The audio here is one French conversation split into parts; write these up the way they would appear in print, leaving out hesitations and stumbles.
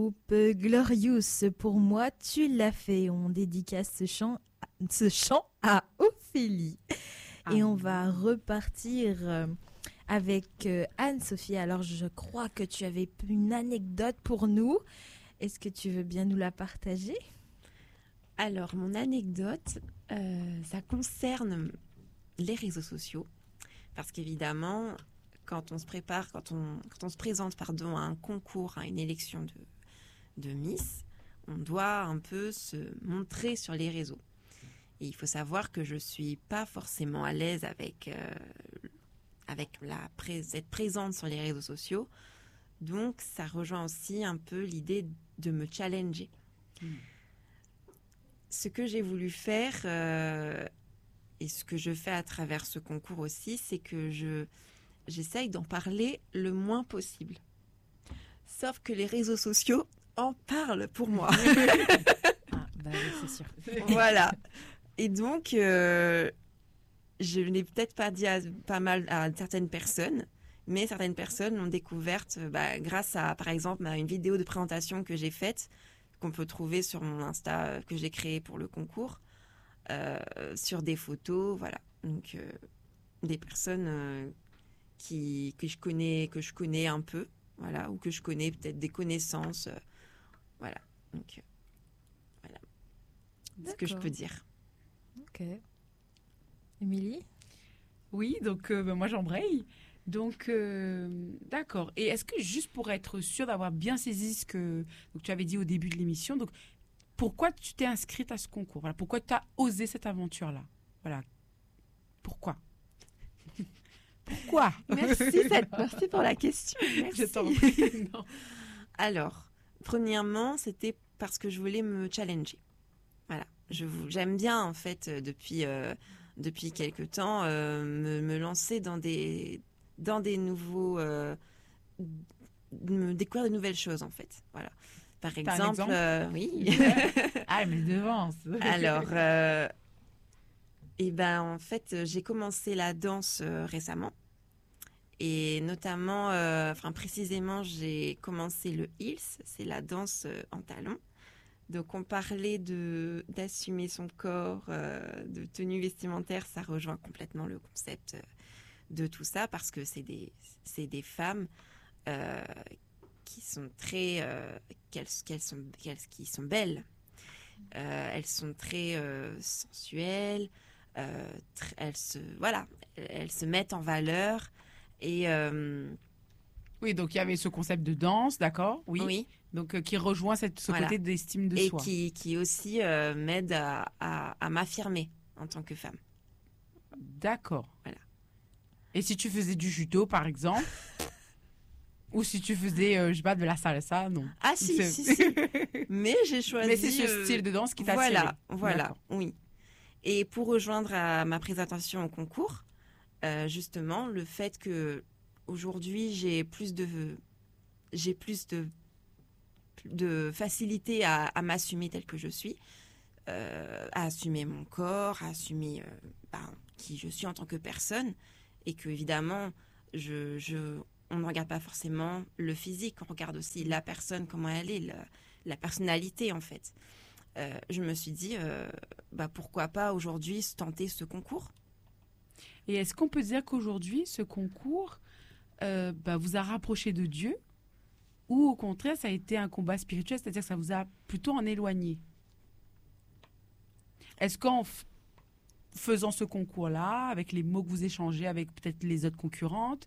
Groupe Glorious, pour moi, tu l'as fait. On dédicace ce chant à Ophélie. Et on va repartir avec Anne-Sophie. Alors, je crois que tu avais une anecdote pour nous. Est-ce que tu veux bien nous la partager? Alors, mon anecdote, ça concerne les réseaux sociaux. Parce qu'évidemment, quand on se présente à un concours, à une élection de Miss, on doit un peu se montrer sur les réseaux. Et il faut savoir que je ne suis pas forcément à l'aise avec être présente sur les réseaux sociaux. Donc, ça rejoint aussi un peu l'idée de me challenger. Ce que j'ai voulu faire, et ce que je fais à travers ce concours aussi, c'est que j'essaye d'en parler le moins possible. Sauf que les réseaux sociaux en parlent pour moi. Oui, c'est sûr. Voilà. Et donc, je ne l'ai peut-être pas dit pas mal à certaines personnes, mais certaines personnes l'ont découverte grâce à, par exemple, à une vidéo de présentation que j'ai faite, qu'on peut trouver sur mon Insta, que j'ai créé pour le concours, sur des photos, voilà. Donc, des personnes que je connais un peu, voilà, ou que je connais peut-être des connaissances, voilà. Donc, voilà. C'est ce que je peux dire. Ok. Émilie? Oui, donc moi j'embraye. Donc, d'accord. Et est-ce que juste pour être sûr d'avoir bien saisi ce que donc, tu avais dit au début de l'émission, donc pourquoi tu t'es inscrite à ce concours? Voilà, pourquoi tu as osé cette aventure-là? Voilà. Pourquoi? Pourquoi? Merci pour la question. Merci. Je t'en prie. Non. Alors, premièrement, c'était parce que je voulais me challenger. Voilà. J'aime bien, en fait, depuis quelque temps, me lancer dans des nouveaux... me découvrir de nouvelles choses, en fait. Voilà. Par exemple, oui. Ah, mais devance. Alors, en fait, j'ai commencé la danse récemment. Et notamment, précisément, j'ai commencé le heels, c'est la danse en talons. Donc, on parlait d'assumer son corps, de tenue vestimentaire, ça rejoint complètement le concept de tout ça, parce que c'est des femmes qui sont très... qui sont belles. Elles sont très sensuelles, elles se mettent en valeur. Et oui, donc il y avait ce concept de danse, d'accord? Oui. Donc qui rejoint ce côté d'estime de soi. Et qui aussi m'aide à m'affirmer en tant que femme. D'accord. Voilà. Et si tu faisais du judo, par exemple, ou si tu faisais, de la salsa, non? Ah si. Mais j'ai choisi... Mais c'est ce style de danse qui t'a attiré. Voilà, oui. Et pour rejoindre à ma présentation au concours, justement, le fait que aujourd'hui j'ai plus de facilité à m'assumer telle que je suis, à assumer mon corps, à assumer qui je suis en tant que personne, et que évidemment on ne regarde pas forcément le physique, on regarde aussi la personne, comment elle est, la personnalité en fait. Je me suis dit pourquoi pas aujourd'hui tenter ce concours. Et est-ce qu'on peut dire qu'aujourd'hui, ce concours vous a rapproché de Dieu, ou au contraire, ça a été un combat spirituel, c'est-à-dire que ça vous a plutôt en éloigné? Est-ce qu'en faisant ce concours-là, avec les mots que vous échangez avec peut-être les autres concurrentes,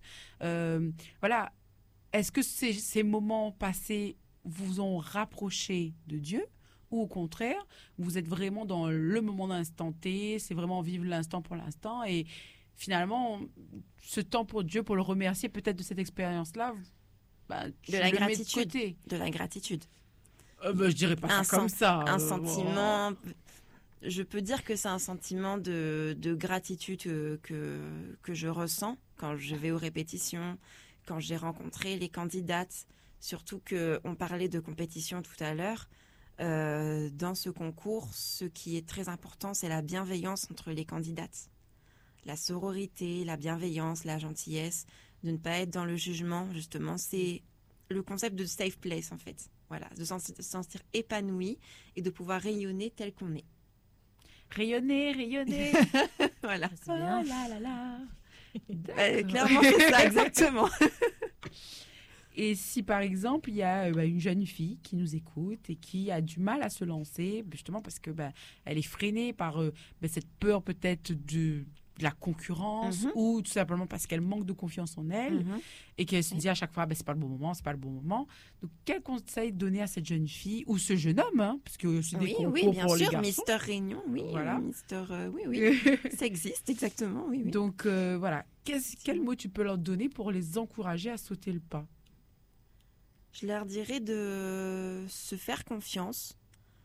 est-ce que ces moments passés vous ont rapproché de Dieu, ou au contraire, vous êtes vraiment dans le moment d'instant T, c'est vraiment vivre l'instant pour l'instant, et finalement, ce temps pour Dieu, pour le remercier peut-être de cette expérience-là, de la gratitude. De la gratitude. Je dirais pas ça comme ça. Un sentiment... Je peux dire que c'est un sentiment de gratitude que je ressens quand je vais aux répétitions, quand j'ai rencontré les candidates. Surtout qu'on parlait de compétition tout à l'heure. Dans ce concours, ce qui est très important, c'est la bienveillance entre les candidates. La sororité, la bienveillance, la gentillesse, de ne pas être dans le jugement, justement. C'est le concept de safe place, en fait. voilà, de se sentir épanoui et de pouvoir rayonner tel qu'on est. Rayonner, rayonner. Voilà. C'est bien. Oh là là là. Clairement, c'est ça, exactement. Et si par exemple il y a une jeune fille qui nous écoute et qui a du mal à se lancer, justement parce que elle est freinée par cette peur peut-être de la concurrence ou tout simplement parce qu'elle manque de confiance en elle et qu'elle se dit à chaque fois c'est pas le bon moment, c'est pas le bon moment. Donc quel conseil donner à cette jeune fille ou ce jeune homme, parce que c'est des concours bien pour sûr, les garçons. Mister Réunion, oui, Voilà. Mister, oui, ça existe exactement, oui. Donc voilà, quel mot tu peux leur donner pour les encourager à sauter le pas? Je leur dirais de se faire confiance,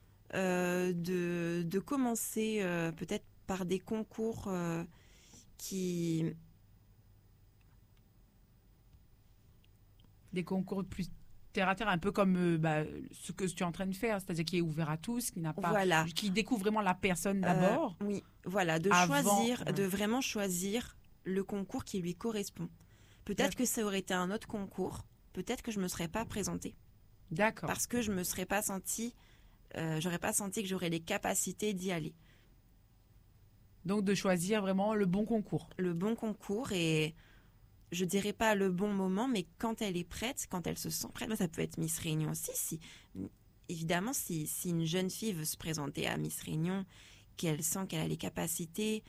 de commencer peut-être par des concours qui... Des concours plus terre à terre, un peu comme ce que tu es en train de faire, c'est-à-dire qui est ouvert à tous, qui n'a pas, Voilà. qui découvre vraiment la personne d'abord. Oui, voilà, de vraiment choisir le concours qui lui correspond. Peut-être que ça aurait été un autre concours, peut-être que je me serais pas présentée. D'accord. Parce que je me serais pas sentie, j'aurais pas senti que j'aurais les capacités d'y aller. Donc de choisir vraiment le bon concours. Le bon concours et je dirais pas le bon moment, mais quand elle est prête, quand elle se sent prête, ça peut être Miss Réunion aussi. Évidemment, si une jeune fille veut se présenter à Miss Réunion, qu'elle sent qu'elle a les capacités,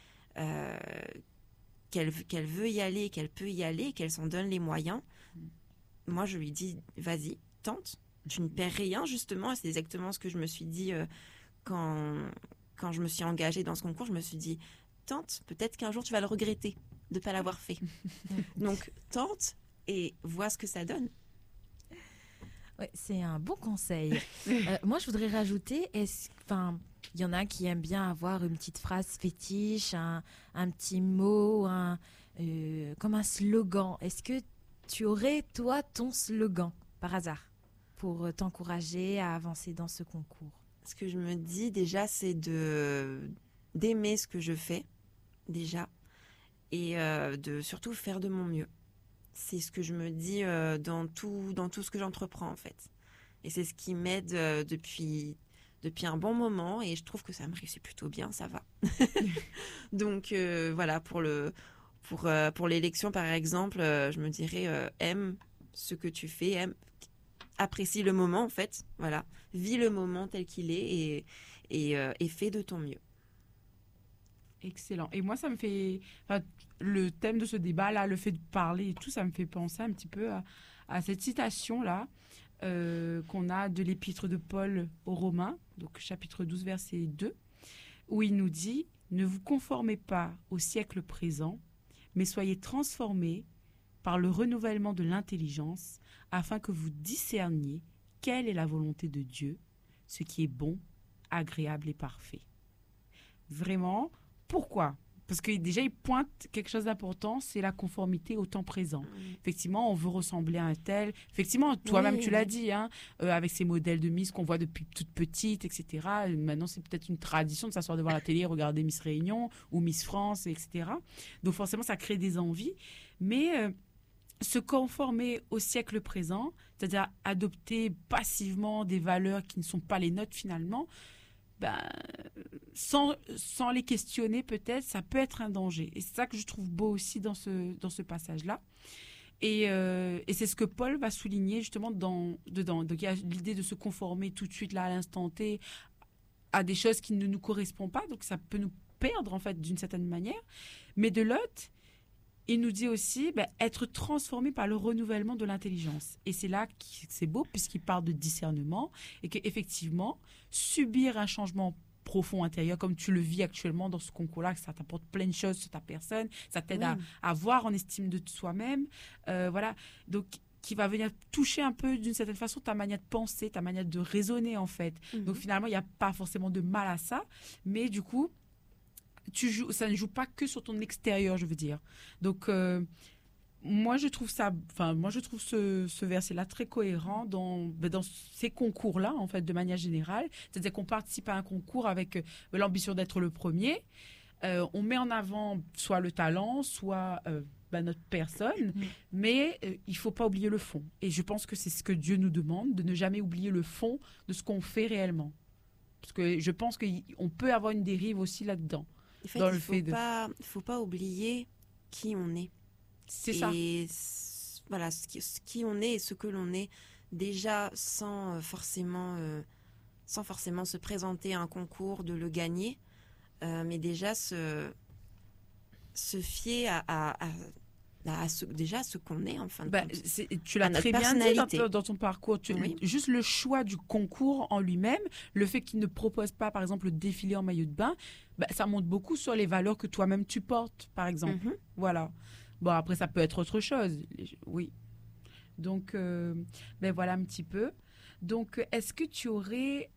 qu'elle veut y aller, qu'elle peut y aller, qu'elle s'en donne les moyens, moi je lui dis vas-y, tente. Tu ne perds rien justement. C'est exactement ce que je me suis dit quand je me suis engagée dans ce concours. Je me suis dit tente, peut-être qu'un jour tu vas le regretter de ne pas l'avoir fait. Donc tente et vois ce que ça donne. Ouais, c'est un bon conseil. Moi, je voudrais rajouter, il y en a qui aiment bien avoir une petite phrase fétiche, un petit mot, comme un slogan. Est-ce que tu aurais, toi, ton slogan, par hasard, pour t'encourager à avancer dans ce concours? Ce que je me dis déjà, c'est d'aimer ce que je fais, déjà, et de surtout faire de mon mieux. C'est ce que je me dis dans tout ce que j'entreprends, en fait. Et c'est ce qui m'aide depuis un bon moment, et je trouve que ça me réussit plutôt bien, ça va. Donc voilà, pour l'élection, par exemple, je me dirais aime ce que tu fais, apprécie le moment, en fait. Voilà, vis le moment tel qu'il est et fais de ton mieux. Excellent. Et moi, ça me fait... le thème de ce débat-là, le fait de parler et tout, ça me fait penser un petit peu à cette citation-là qu'on a de l'épître de Paul aux Romains, donc chapitre 12, verset 2, où il nous dit « Ne vous conformez pas au siècle présent, mais soyez transformés par le renouvellement de l'intelligence, afin que vous discerniez quelle est la volonté de Dieu, ce qui est bon, agréable et parfait. » Vraiment, pourquoi ? Parce que déjà, il pointe quelque chose d'important, c'est la conformité au temps présent. Effectivement, on veut ressembler à un tel. Effectivement, toi-même, tu l'as dit, avec ces modèles de Miss qu'on voit depuis toute petite, etc. Maintenant, c'est peut-être une tradition de s'asseoir devant la télé, regarder Miss Réunion ou Miss France, etc. Donc forcément, ça crée des envies. Mais se conformer au siècle présent, c'est-à-dire adopter passivement des valeurs qui ne sont pas les nôtres finalement, sans les questionner peut-être, ça peut être un danger. Et c'est ça que je trouve beau aussi dans ce passage-là. Et c'est ce que Paul va souligner justement dedans. Donc il y a l'idée de se conformer tout de suite là à l'instant T à des choses qui ne nous correspondent pas. Donc ça peut nous perdre en fait d'une certaine manière. Mais de l'autre, il nous dit aussi être transformé par le renouvellement de l'intelligence. Et c'est là que c'est beau puisqu'il parle de discernement et qu'effectivement, subir un changement profond intérieur, comme tu le vis actuellement dans ce concours-là, que ça t'apporte plein de choses sur ta personne, ça t'aide à avoir en estime de soi-même. Voilà. Donc, qui va venir toucher un peu d'une certaine façon ta manière de penser, ta manière de raisonner en fait. Donc finalement, il n'y a pas forcément de mal à ça, mais du coup, ça ne joue pas que sur ton extérieur, je veux dire. Donc, moi, je trouve ce verset-là très cohérent dans ces concours-là, en fait, de manière générale. C'est-à-dire qu'on participe à un concours avec l'ambition d'être le premier. On met en avant soit le talent, soit notre personne, mais il faut pas oublier le fond. Et je pense que c'est ce que Dieu nous demande, de ne jamais oublier le fond de ce qu'on fait réellement. Parce que je pense qu'on peut avoir une dérive aussi là-dedans. En fait, Dans il le fait faut pas oublier qui on est. C'est ça. Et voilà, qui on est et ce que l'on est, déjà sans forcément se présenter à un concours, de le gagner, mais déjà se fier à ce qu'on est, en fin de compte. Tu l'as très bien dit dans ton parcours. Oui. Juste le choix du concours en lui-même, le fait qu'il ne propose pas, par exemple, le défilé en maillot de bain, ça montre beaucoup sur les valeurs que toi-même tu portes, par exemple. Mhm. Voilà. Bon, après, ça peut être autre chose. Oui. Donc, voilà un petit peu. Donc, est-ce que tu aurais...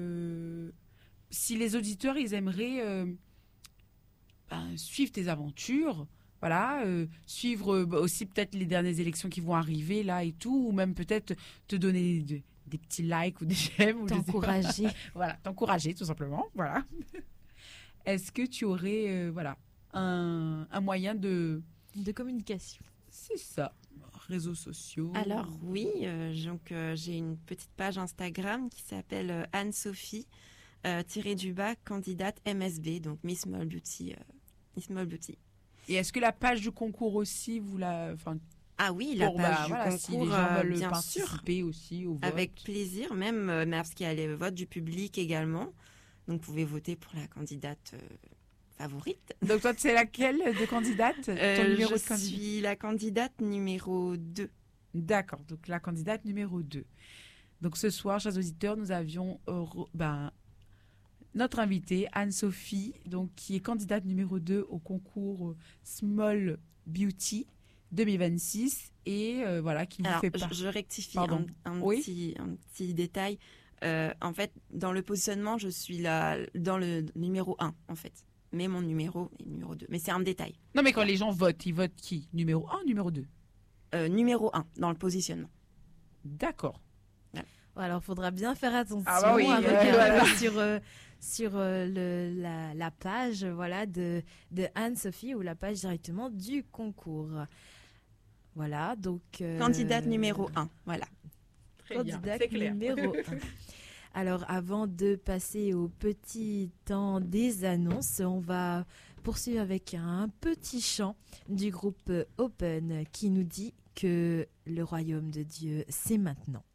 si les auditeurs, ils aimeraient suivre tes aventures, voilà, suivre aussi peut-être les dernières élections qui vont arriver, là, et tout, ou même peut-être te donner des petits likes ou des j'aime. T'encourager. Voilà, t'encourager, tout simplement. Voilà. Est-ce que tu aurais, un moyen de communication? C'est ça. Réseaux sociaux. Alors oui, donc j'ai une petite page Instagram qui s'appelle Anne-Sophie candidate MSB, donc Miss Small Beauty. Et est-ce que la page du concours aussi, Ah oui, la page du concours, si les gens veulent bien participer sûr, aussi au vote. avec plaisir, même parce qu'il y a les votes du public également. Donc vous pouvez voter pour la candidate favorite. Donc toi, c'est laquelle de candidate Ton numéro de Je suis la candidate numéro 2. D'accord, donc la candidate numéro 2. Donc ce soir, chers auditeurs, nous avions notre invitée, Anne-Sophie, donc, qui est candidate numéro 2 au concours Small Beauty 2026 et qui nous fait part. Je rectifie Pardon. un Oui. petit détail. En fait, dans le positionnement, je suis dans le numéro 1, en fait. Mais mon numéro est numéro 2. Mais c'est un détail. Non, mais quand les gens votent, ils votent qui? Numéro 1 ou numéro 2? Numéro 1, dans le positionnement. D'accord. Alors, il faudra bien faire attention sur la page de Anne-Sophie ou la page directement du concours. Voilà, donc... Candidate numéro 1, voilà. Très bien, candidate c'est clair. numéro 1. Alors, avant de passer au petit temps des annonces, on va poursuivre avec un petit chant du groupe Open qui nous dit que le royaume de Dieu, c'est maintenant.